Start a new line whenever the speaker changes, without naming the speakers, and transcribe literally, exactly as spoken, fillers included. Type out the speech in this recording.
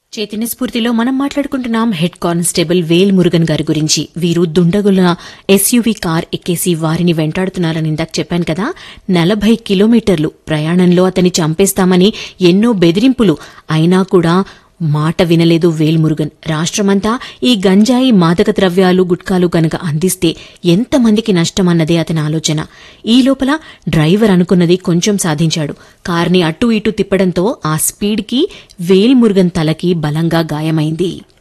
చైతన్య స్ఫూర్తిలో మనం మాట్లాడుకుంటున్నాం head constable వేల్ మురుగన్ గారి గురించి. వీరు దుండగుల ఎస్యూవీ కార్ ఎక్కేసి వారిని వెంటాడుతున్నారని ఇందాక చెప్పాను కదా. నలభై కిలోమీటర్లు ప్రయాణంలో అతన్ని చంపేస్తామని ఎన్నో బెదిరింపులు అయినా కూడా మాట వినలేదు వేల్ మురుగన్. రాష్ట్రమంతా ఈ గంజాయి మాదక ద్రవ్యాలు గుట్కాలు గనక అందిస్తే ఎంతమందికి నష్టమన్నదే అతని ఆలోచన. ఈ లోపల డ్రైవర్ అనుకున్నది కొంచెం సాధించాడు. కార్ని అటూ ఇటూ తిప్పడంతో ఆ స్పీడ్కి వేల్ మురుగన్ తలకి బలంగా గాయమైంది.